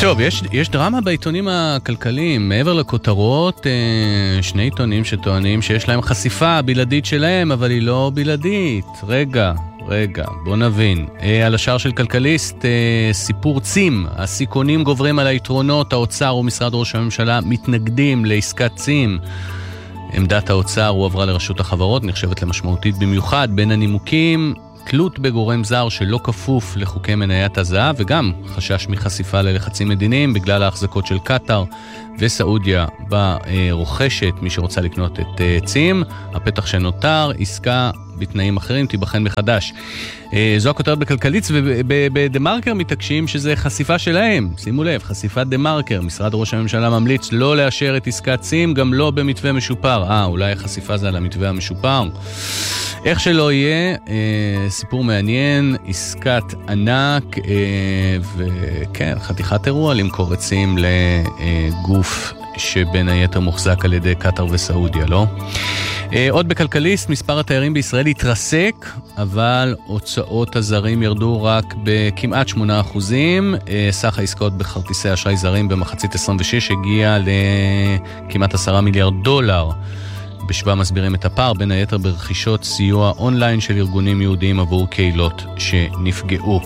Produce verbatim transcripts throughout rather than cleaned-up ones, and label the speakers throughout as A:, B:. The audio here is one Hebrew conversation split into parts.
A: טוב, יש, יש דרמה בעיתונים הכלכליים, מעבר לכותרות, שני עיתונים שטוענים שיש להם חשיפה בלעדית שלהם, אבל היא לא בלעדית. רגע, רגע, בוא נבין. על השער של כלכליסט, סיפור צים, הסיכונים גוברים על היתרונות, האוצר ומשרד ראש הממשלה מתנגדים לעסקת צים. עמדת האוצר הועברה לרשות החברות, נחשבת למשמעותית במיוחד, בין הנימוקים, תלות בגורם זר שלא כפוף לחוקי מניית הזהב, וגם חשש מחשיפה ללחצים מדיניים בגלל ההחזקות של קטר וסעודיה ברוכשת, מי שרוצה לקנות את צים. הפתח שנותר, עסקה בתנאים אחרים, תיבחן מחדש. זו הכותרת בכלכליסט, ובדה-מרקר מתעקשים שזה חשיפה שלהם. שימו לב, חשיפת דה-מרקר. משרד ראש הממשלה ממליץ לא לאשר את עסקת צים, גם לא במתווה משופר. אה, אולי החשיפה זה על המתווה המשופר. איך שלא יהיה, אה, סיפור מעניין, עסקת ענק, אה, וכן, חתיכת אירוע למכור עצים לגוף שבין היתר מוחזק על ידי קטר וסעודיה, לא? אה, עוד בכלכליסט, מספר התיירים בישראל התרסק, אבל הוצאות הזרים ירדו רק בכמעט שמונה אחוזים, אה, סך העסקאות בכרטיסי אשראי זרים במחצית עשרים ושש הגיע לכמעט עשרה מיליארד דולר. בשווה מסבירים את הפער, בין היתר ברכישות סיוע אונליין של ארגונים יהודיים עבור קהילות שנפגעו.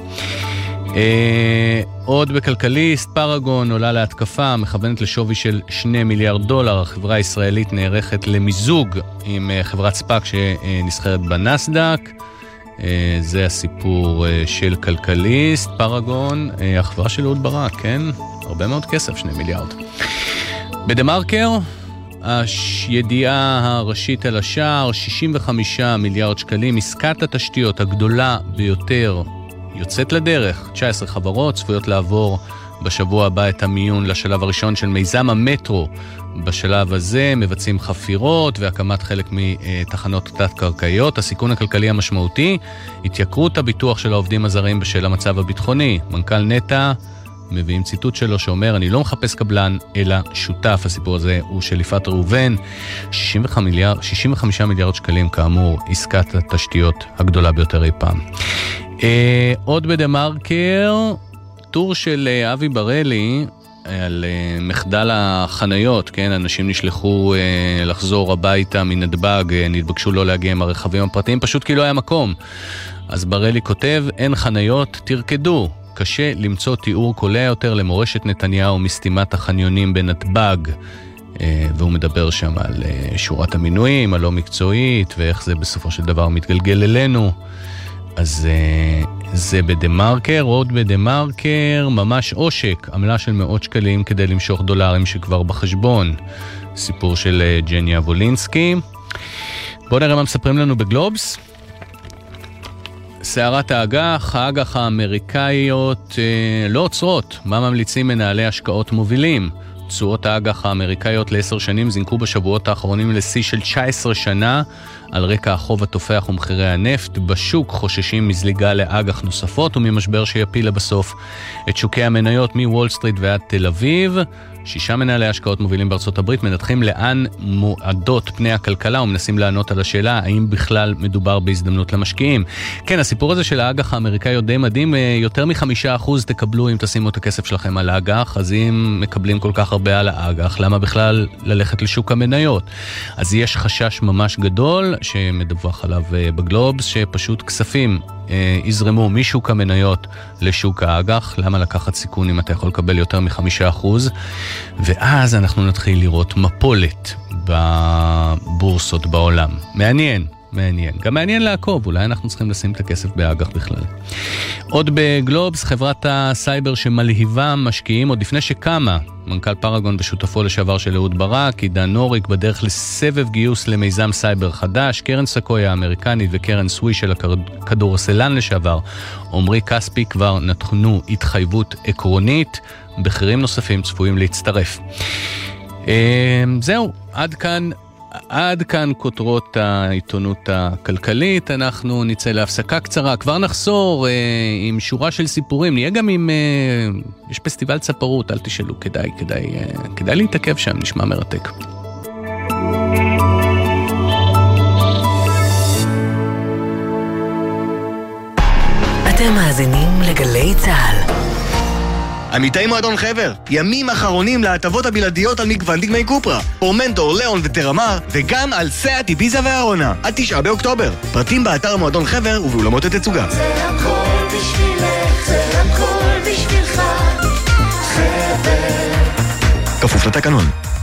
A: אה, עוד בכלכליסט, פרגון עולה להתקפה, מכוונת לשווי של שני מיליארד דולר. החברה הישראלית נערכת למיזוג עם חברת ספק שנסחרת בנסדק. אה, זה הסיפור של כלכליסט, פרגון, אה, החברה של אהוד ברק, כן? הרבה מאוד כסף, שני מיליארד. בדה-מרקר, הידיעה הראשית על השער, שישים וחמישה מיליארד שקלים, עסקת התשתיות הגדולה ביותר יוצאת לדרך. תשע עשרה חברות צפויות לעבור בשבוע הבא את המיון לשלב הראשון של מיזם המטרו. בשלב הזה מבצעים חפירות והקמת חלק מתחנות תת-קרקעיות. הסיכון הכלכלי המשמעותי, התייקרות הביטוח של העובדים הזרים בשל המצב הביטחוני. מנכ"ל נטע מביאים ציטוט שלו שאומר, אני לא מחפש קבלן, אלא שותף. הסיפור הזה הוא של יפעת ראובן. שישים וחמישה מיליארד שקלים, כאמור, עסקת התשתיות הגדולה ביותר אי פעם. אה, עוד בדה-מרקר, טור של אבי ברלי על אה, מחדל החניות, כן? אנשים נשלחו אה, לחזור הביתה מנתב"ג, אה, נתבקשו לא להגיע עם הרכבים הפרטיים, פשוט כי לא היה מקום. אז ברלי כותב, אין חניות, תרקדו. קשה למצוא תיאור קולע יותר למורשת נתניהו מסתימת החניונים בנתב"ג, והוא מדבר שם על שורת המינויים, הלא מקצועית, ואיך זה בסופו של דבר מתגלגל אלינו. אז זה בדה-מרקר. עוד בדה-מרקר, ממש עושק, עמלה של מאות שקלים כדי למשוך דולרים שכבר בחשבון. סיפור של ג'ניה וולינסקי. בואו נראה מה מספרים לנו בגלובס. סערת האג"ח, האג"ח האמריקאיות אה, לא עוצרות. מה ממליצים מנהלי השקעות מובילים? תשואות האג"ח האמריקאיות לעשר שנים זינקו בשבועות האחרונים לשיא של תשע עשרה שנה, על רקע החוב התופח ומחירי הנפט. בשוק חוששים מזליגה לאג"ח נוספות וממשבר שיפיל לבסוף את שוקי המניות מוול סטריט ועד תל אביב. שישה מנהלי השקעות מובילים בארצות הברית מנתחים לאן מועדות פני הכלכלה ומנסים לענות על השאלה האם בכלל מדובר בהזדמנות למשקיעים. כן, הסיפור הזה של האג"ח האמריקאי עוד די מדהים. יותר מחמישה אחוז תקבלו אם תשימו את הכסף שלכם על האג"ח, אז אם מקבלים כל כך הרבה על האג"ח, למה בכלל ללכת לשוק המניות? אז יש חשש ממש גדול שמדווח עליו בגלובס, שפשוט כספים יזרמו משוק המניות לשוק האג"ח. למה לקחת סיכון אם אתה יכול לקבל יותר מחמישה אחוז? ואז אנחנו נתחיל לראות מפולת בבורסות בעולם. מעניין, מעניין. גם מעניין לעקוב, אולי אנחנו צריכים לשים את הכסף באג"ח בכלל. עוד בגלובס, חברת הסייבר שמלהיבה משקיעים עוד לפני שקמה, מנכ"ל פרגון ושותפו לשעבר של אהוד ברק, עידן נוריק, בדרך לסבב גיוס למיזם סייבר חדש. קרן סקויה האמריקנית וקרן סוויש של הכדורסלן לשעבר עומרי כספי כבר נתנו התחייבות עקרונית, בכירים נוספים צפויים להצטרף. זהו, עד כאן עד כאן כותרות העיתונות הכלכלית. אנחנו נצא להפסקה קצרה, כבר נחזור אה, עם שורה של סיפורים. נהיה גם עם אה, יש פסטיבל צפרות, אל תשאלו, כדאי כדאי אה, כדאי להתעכב שם, נשמע מרתק.
B: אתם מאזינים לגלי צהל. עמיתי מועדון חבר, ימים אחרונים להטבות הבלעדיות על מגוון דגמי קופרה, פורמנטור, ליאון וטרמר, וגם על סאט, איביזה והרונה, עד תשעה באוקטובר. פרטים באתר מועדון חבר ובאולמות התצוגה.
C: זה הכל בשבילך, זה הכל בשבילך, חבר.
B: כפוף לתקנון.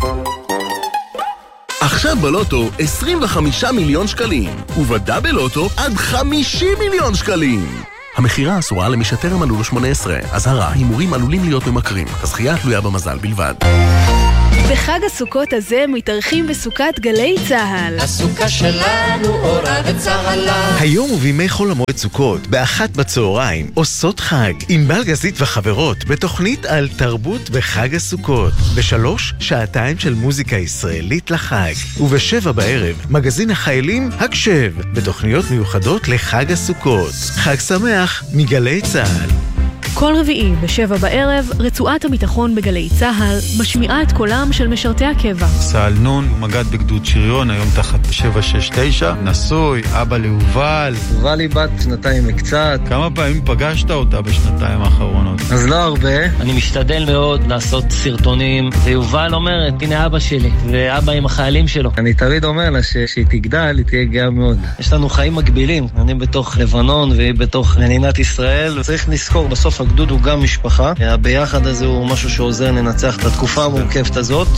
D: עכשיו בלוטו עשרים וחמישה מיליון שקלים, ובדאבל לוטו עד חמישים מיליון שקלים. המחירה אסורה למי שטרם מלאו לו שמונה עשרה. אזהרה, הימורים עלולים להיות ממכרים. הזכייה תלויה במזל בלבד.
E: בחג הסוכות הזה מתארחים בסוכת גלי צהל.
C: הסוכה שלנו אורה וצהלה.
F: היום ובימי חול המועד סוכות, באחת בצהריים, עושות חג, עם בלגזית וחברות, בתוכנית על תרבות בחג הסוכות. בשלוש, שעתיים של מוזיקה ישראלית לחג. ובשבע בערב, מגזין החיילים הקשב, בתוכניות מיוחדות לחג הסוכות. חג שמח מגלי צהל.
E: כל רביעי בשבע בערב, רצועת הביטחון בגלי צהל משמיעה את קולם של משרתי הקבע.
G: סל נון, מגד בגדוד שריון, היום תחת שבע שש תשע, נשוי, אבא ליובל.
H: יובל היא בת שנתיים וקצת.
G: כמה פעמים פגשת אותה בשנתיים האחרונות?
H: אז לא הרבה.
I: אני משתדל מאוד לעשות סרטונים, ויובל אומרת, הנה אבא שלי, ואבא עם החיילים שלו.
H: אני תמיד אומר לה שהיא תגדל, היא תהיה גאה מאוד.
I: יש לנו חיים מקבילים, אני בתוך לבנון והיא בתוך מדינת ישראל, צריך לזכור בסוף הגדוד הוא גם משפחה. הביחד הזה הוא משהו שעוזר לנצח את התקופה המורכבת הזאת.